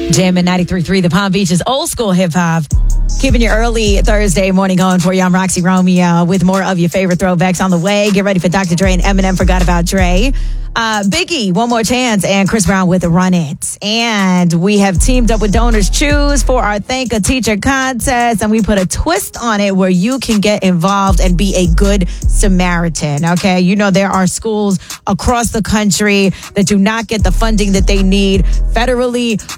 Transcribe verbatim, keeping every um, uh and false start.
Jam at ninety-three point three, the Palm Beach's old school hip hop. Keeping your early Thursday morning going for you. I'm Roxy Romeo with more of your favorite throwbacks on the way. Get ready for Doctor Dre and Eminem Forgot About Dre. Uh, Biggie, One More Chance, and Chris Brown with Run It. And we have teamed up with Donors Choose for our Thank a Teacher contest. And we put a twist on it where you can get involved and be a good Samaritan. Okay. You know, there are schools across the country that do not get the funding that they need federally